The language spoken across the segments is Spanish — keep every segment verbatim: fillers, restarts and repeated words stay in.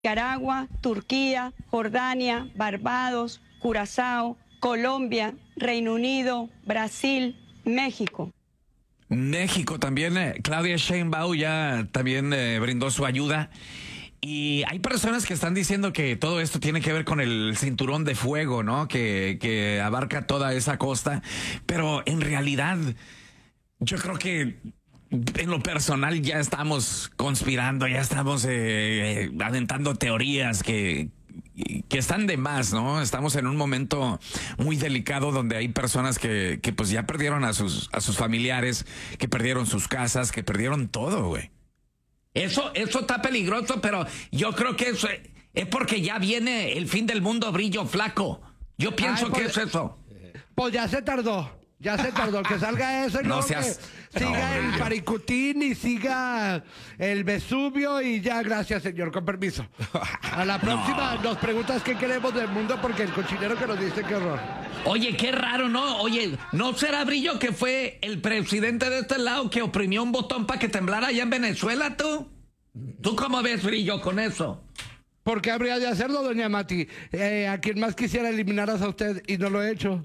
Nicaragua, Turquía, Jordania, Barbados, Curazao, Colombia, Reino Unido, Brasil, México. México también, eh, Claudia Sheinbaum ya también eh, brindó su ayuda. Y hay personas que están diciendo que todo esto tiene que ver con el cinturón de fuego, ¿no? Que, que abarca toda esa costa. Pero en realidad, yo creo que en lo personal ya estamos conspirando, ya estamos eh, eh, aventando teorías que, que están de más, ¿no? Estamos en un momento muy delicado donde hay personas que, que pues ya perdieron a sus, a sus familiares, que perdieron sus casas, que perdieron todo, güey. Eso, eso está peligroso, pero yo creo que eso es, es porque ya viene el fin del mundo, Brillo Flaco. Yo pienso Ay, pues, que es eso. Pues ya se tardó. Ya se tardó que salga eso y no luego seas... que siga no, el Paricutín y siga el Vesubio y ya, gracias señor, con permiso. A la próxima no. Nos preguntas qué queremos del mundo porque el cochinero que nos dice qué horror. Oye, qué raro, ¿no? Oye, ¿no será, Brillo, que fue el presidente de este lado que oprimió un botón para que temblara allá en Venezuela, tú? ¿Tú cómo ves, Brillo, con eso? ¿Por qué habría de hacerlo, doña Mati? Eh, a quien más quisiera eliminar a usted y no lo he hecho.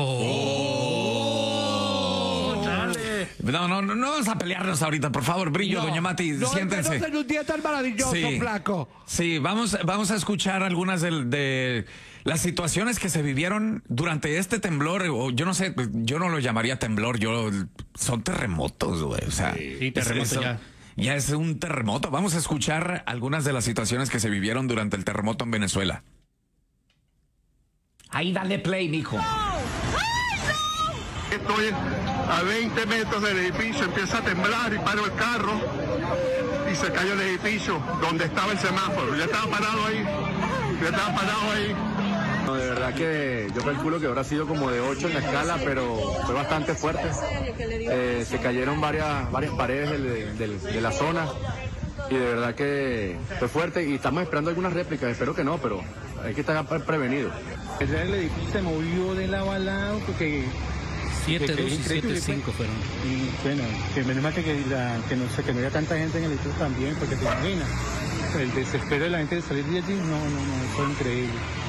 Oh. Oh. No, no, no, no vamos a pelearnos ahorita, por favor, Brillo, no, doña Mati, no, siéntense. No, en un día tan maravilloso, sí, flaco. Sí, vamos, vamos a escuchar algunas de, de las situaciones que se vivieron durante este temblor, o yo no sé, yo no lo llamaría temblor, yo son terremotos, güey, o sea. Sí, terremoto ya. Ya es un terremoto. Vamos a escuchar algunas de las situaciones que se vivieron durante el terremoto en Venezuela. Ahí dale play, mijo. ¡No! ¡Ay, no! Estoy a veinte metros del edificio, empieza a temblar y paro el carro y se cayó el edificio donde estaba el semáforo. Ya estaba parado ahí, ya estaba parado ahí. No, de verdad que yo calculo que habrá sido como de ocho en la escala, pero fue bastante fuerte. Eh, se cayeron varias, varias paredes del, del, de la zona y de verdad que fue fuerte y estamos esperando algunas réplicas, espero que no, pero hay que estar prevenido. El edificio se movió de lado a lado porque... siete dos y siete cinco fueron. Y bueno, que menos mal que, que, la, que, no, que no haya tanta gente en el edificio también, porque te imaginas, el desespero de la gente de salir de allí, no, no, no, fue increíble.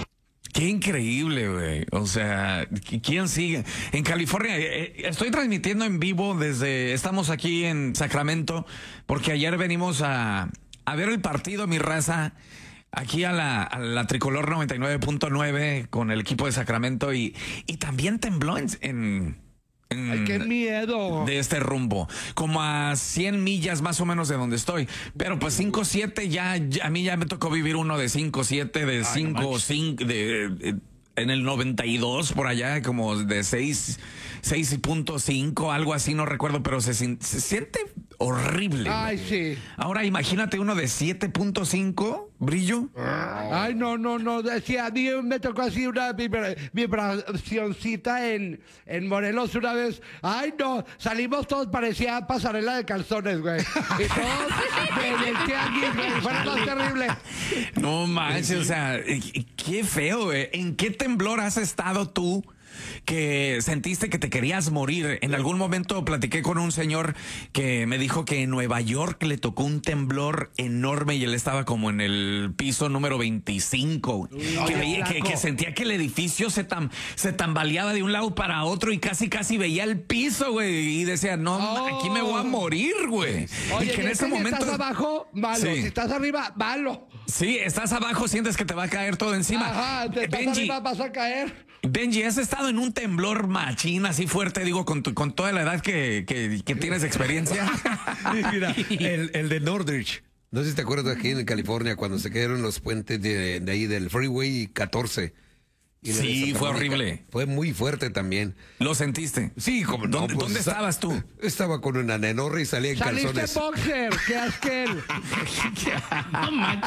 Qué increíble, güey. O sea, ¿quién sigue? En California, eh, estoy transmitiendo en vivo desde, estamos aquí en Sacramento, porque ayer venimos a, a ver el partido, mi raza, aquí a la, a la Tricolor noventa y nueve punto nueve con el equipo de Sacramento y, y también tembló en... en ¡Ay, qué miedo! De este rumbo, como a cien millas más o menos de donde estoy. Pero pues cinco siete ya, ya, a mí ya me tocó vivir uno de cinco siete, de cinco cinco, de, de, en el noventa y dos por allá, como de seis punto cinco, algo así, no recuerdo, pero se, se siente horrible. Ay, sí. Ahora imagínate uno de siete punto cinco, Brillo. Ay, no, no, no. Sí, a mí me tocó así una vibra, vibracioncita en, en Morelos una vez. Ay, no. Salimos todos, parecía pasarela de calzones, güey. Y todos en el tianguis, güey. Fue lo más terrible. No manches, o sea, qué feo, güey. ¿En qué temblor has estado tú que sentiste que te querías morir? En algún momento platiqué con un señor que me dijo que en Nueva York le tocó un temblor enorme y él estaba como en el piso número veinticinco. Uy, que, veía, que, que sentía que el edificio se, tam, se tambaleaba de un lado para otro y casi casi veía el piso, güey. Y decía, no, oh. aquí me voy a morir, güey. Oye, y que en ese si momento... estás abajo, malo. Sí. Si estás arriba, malo. Sí, estás abajo, sientes que te va a caer todo encima. Ajá, te estás Benji, arriba, vas a caer. Benji, ¿has estado en un temblor machín así fuerte, digo, con, tu, con toda la edad que, que, que tienes experiencia? Mira, el, el de Northridge. No sé si te acuerdas aquí en California cuando se cayeron los puentes de, de ahí del Freeway catorce. Y sí, fue horrible. Fue muy fuerte también. ¿Lo sentiste? Sí, como no. ¿Dónde, Pues, ¿dónde estabas tú? Estaba con una nenorra y salía en Saliste calzones. Boxer, qué asquel. No manches.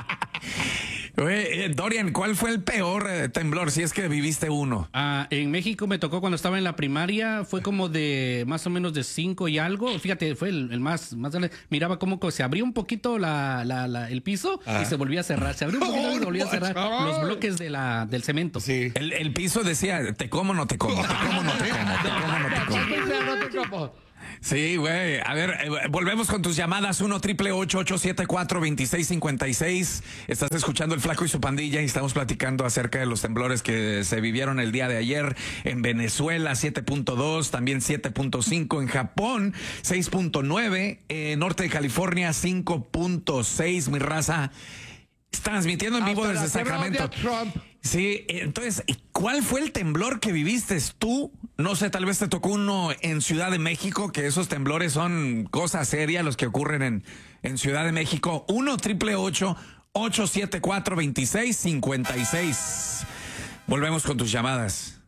Oye, eh, Dorian, ¿cuál fue el peor eh, temblor, si es que viviste uno? Ah, en México me tocó cuando estaba en la primaria, fue como de más o menos de cinco y algo. Fíjate, fue el, el más, más grande. Miraba como que se abrió un poquito la, la, la, el piso ah. y se volvía a cerrar. Se abrió un poquito y se volvía a cerrar los bloques de la, del cemento. Sí. El, el piso decía, te como, no te como, te como, no te como, te como, no te como. No te como. Sí, güey. A ver, eh, volvemos con tus llamadas. uno triple ocho ocho siete cuatro dos seis cinco seis. Estás escuchando El Flaco y su pandilla y estamos platicando acerca de los temblores que se vivieron el día de ayer en Venezuela, siete punto dos, también siete punto cinco en Japón, seis punto nueve, en norte de California, cinco punto seis, mi raza. Transmitiendo en vivo Hasta desde la tierra Sacramento. de Trump. Sí, entonces, ¿cuál fue el temblor que viviste tú? No sé, tal vez te tocó uno en Ciudad de México, que esos temblores son cosas serias los que ocurren en, en Ciudad de México. uno triple ocho ocho siete cuatro dos seis cinco seis. Volvemos con tus llamadas.